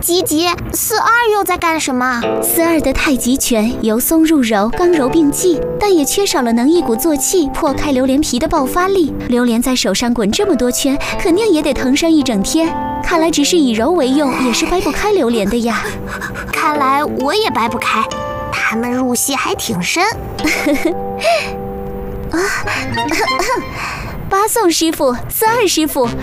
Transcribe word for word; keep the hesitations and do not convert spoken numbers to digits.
吉吉，四二又在干什么？ 四二的太极拳由松入柔，刚柔并济，但也缺少了能一鼓作气破开榴莲皮的爆发力。榴莲在手上滚这么多圈，肯定也得疼上一整天。看来只是以柔为用，也是掰不开榴莲的呀。 看来我也掰不开，他们入戏还挺深。 啊，八宋师傅，四二师傅，